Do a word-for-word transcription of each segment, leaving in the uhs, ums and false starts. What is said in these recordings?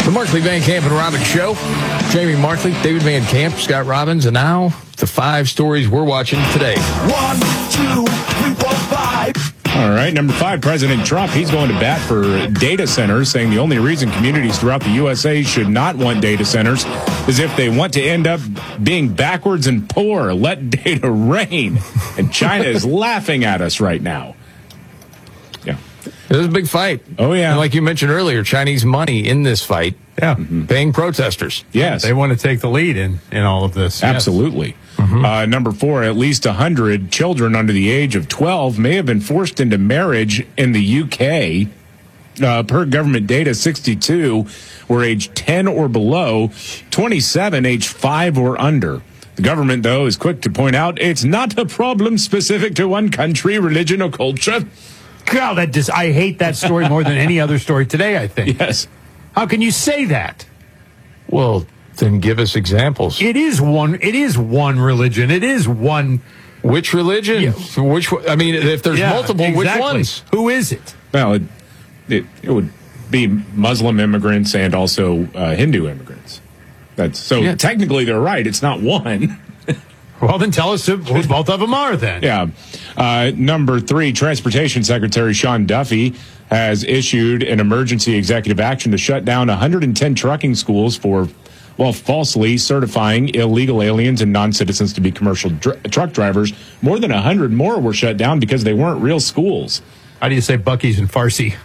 The Markley, Van Camp, and Robbins Show. Jamie Markley, David Van Camp, Scott Robbins, and now the five stories we're watching today. One, two, three, four, five. All right, number five, President Trump, he's going to bat for data centers, saying the only reason communities throughout the U S A should not want data centers is if they want to end up being backwards and poor. Let data reign. And China is laughing at us right now. Yeah. It was a big fight. Oh, yeah. And like you mentioned earlier, Chinese money in this fight, Yeah. mm-hmm. paying protesters. Yes. They want to take the lead in, in all of this. Absolutely. Yes. Mm-hmm. Uh, number four, at least one hundred children under the age of twelve may have been forced into marriage in the U K. Uh, per government data, sixty-two were aged ten or below, twenty-seven aged five or under. The government, though, is quick to point out it's not a problem specific to one country, religion, or culture. God, that dis- I hate that story more than any other story today, I think. Yes. How can you say that? Well, then give us examples. It is one. It is one religion. It is one. Which religion? Yeah. Which? I mean, if there's Yeah, multiple, exactly. which ones? Who is it? Well, it, it, it would be Muslim immigrants and also uh, Hindu immigrants. That's so Yeah. technically they're right. It's not one. Well, then tell us who who both of them are then. Yeah. Uh, number three, Transportation Secretary Sean Duffy has issued an emergency executive action to shut down one hundred ten trucking schools for, well, falsely certifying illegal aliens and non-citizens to be commercial dr- truck drivers. More than one hundred more were shut down because they weren't real schools. How do you say Buc-ee's in Farsi?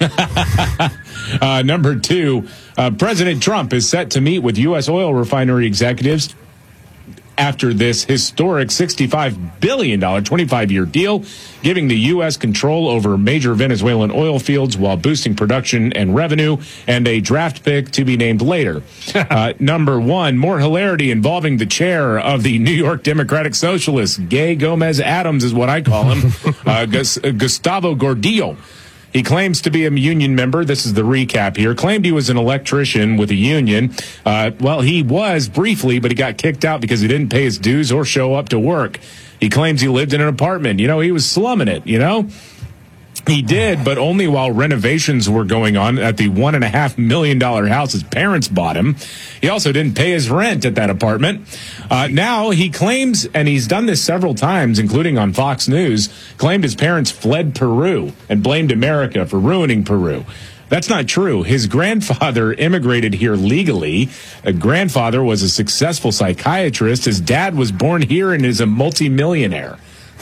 uh, number two, uh, President Trump is set to meet with U S oil refinery executives after this historic sixty-five billion dollars twenty-five-year deal, giving the U S control over major Venezuelan oil fields while boosting production and revenue, and a draft pick to be named later. uh, number one, more hilarity involving the chair of the New York Democratic Socialists. Gay Gomez Adams is what I call him. uh, Gus- uh, Gustavo Gordillo. He claims to be a union member. This is the recap here. Claimed he was an electrician with a union. Uh, well, he was briefly, but he got kicked out because he didn't pay his dues or show up to work. He claims he lived in an apartment. You know, he was slumming it, you know? He did, but only while renovations were going on at the one and a half million dollar house his parents bought him. He also didn't pay his rent at that apartment. Uh, now he claims, and he's done this several times, including on Fox News, claimed his parents fled Peru and blamed America for ruining Peru. That's not true. His grandfather immigrated here legally. A grandfather was a successful psychiatrist. His dad was born here and is a multimillionaire.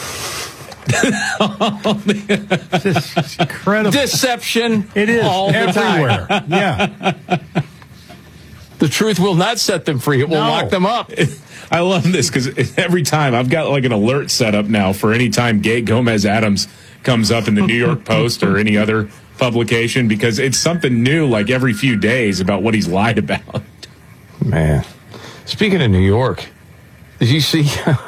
It's incredible. Deception. It is all the everywhere. time. Yeah. The truth will not set them free. It will No. lock them up. I love this because every time I've got like an alert set up now for any time Gay Gomez Adams comes up in the New York Post or any other publication, because it's something new like every few days about what he's lied about. Man. Speaking of New York, did you see...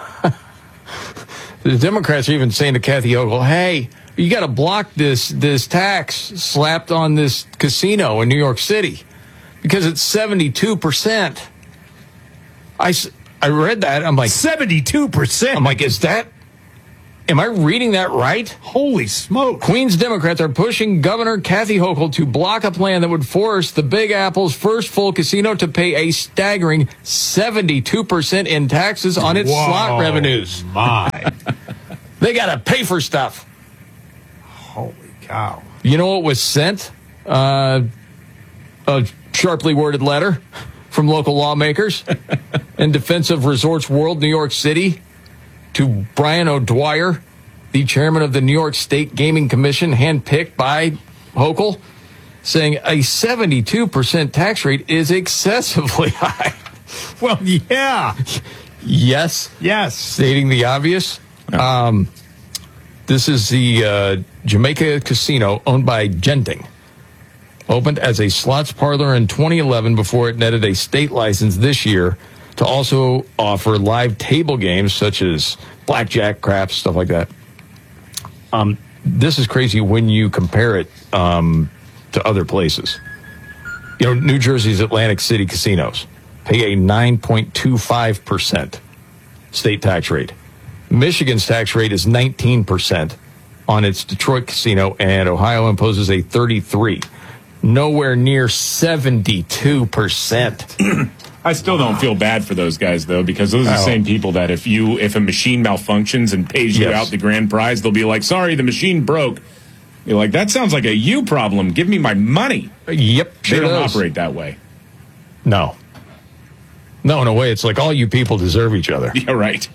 The Democrats are even saying to Kathy Hochul, hey, you got to block this this tax slapped on this casino in New York City because it's seventy-two percent. I, I read that. I'm like, seventy-two percent. I'm like, is that, am I reading that right? Holy smoke. Queens Democrats are pushing Governor Kathy Hochul to block a plan that would force the Big Apple's first full casino to pay a staggering seventy-two percent in taxes on its Whoa, slot revenues. My. They got to pay for stuff. Holy cow. You know what was sent? Uh, a sharply worded letter from local lawmakers in defense of Resorts World New York City to Brian O'Dwyer, the chairman of the New York State Gaming Commission, handpicked by Hochul, saying a seventy-two percent tax rate is excessively high. Well, yeah. Yes. Yes. Stating the obvious. Um, this is the uh, Jamaica Casino owned by Genting. Opened as a slots parlor in twenty eleven before it netted a state license this year to also offer live table games such as blackjack, craps, stuff like that. Um, this is crazy when you compare it um, to other places. You know, New Jersey's Atlantic City casinos pay a nine point two five percent state tax rate. Michigan's tax rate is nineteen percent on its Detroit casino, and Ohio imposes a thirty-three percent. nowhere near seventy-two percent. I still don't feel bad for those guys, though, because those are the Oh. same people that if you if a machine malfunctions and pays you Yes. out the grand prize, they'll be like, sorry, the machine broke. You're like, that sounds like a you problem. Give me my money. Yep, They sure don't does. operate that way. No. No, in a way, it's like all you people deserve each other. Yeah, right.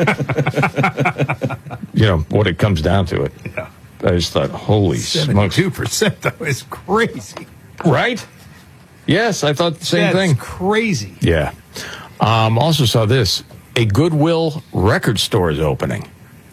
You know, what it comes down to it. Yeah. I just thought, holy smokes. seventy-two percent, though, is crazy. Right? Yes, I thought the same That's thing. crazy. Yeah. Um, also saw this. A Goodwill record store is opening.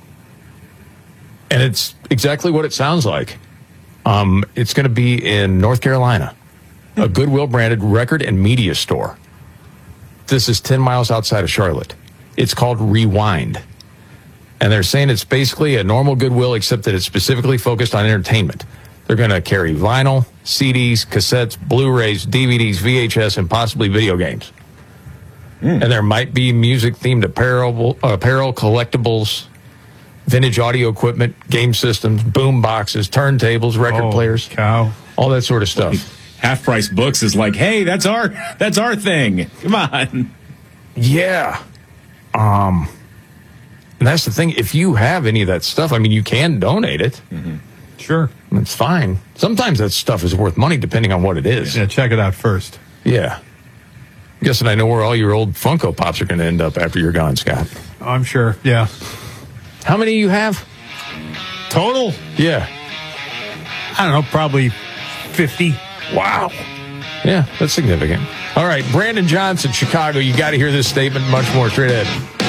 And it's exactly what it sounds like. Um, it's going to be in North Carolina. A Goodwill branded record and media store. This is ten miles outside of Charlotte. It's called Rewind. And they're saying it's basically a normal Goodwill, except that it's specifically focused on entertainment. They're going to carry vinyl, C Ds, cassettes, Blu-rays, D V Ds, V H S, and possibly video games. Mm. And there might be music-themed apparel, apparel, collectibles, vintage audio equipment, game systems, boom boxes, turntables, record Oh, players, cow. all that sort of stuff. Half Price Books is like, hey, that's our that's our thing. Come on. Yeah. Um, and that's the thing. If you have any of that stuff, I mean, you can donate it. Mm-hmm. Sure. It's fine. Sometimes that stuff is worth money depending on what it is. Yeah, check it out first. Yeah. I'm guessing I know where all your old Funko Pops are going to end up after you're gone, Scott. I'm sure. Yeah. How many you have? Total? Yeah. I don't know, probably fifty. Wow. Yeah, that's significant. All right, Brandon Johnson, Chicago. You got to hear this statement. Much more straight ahead.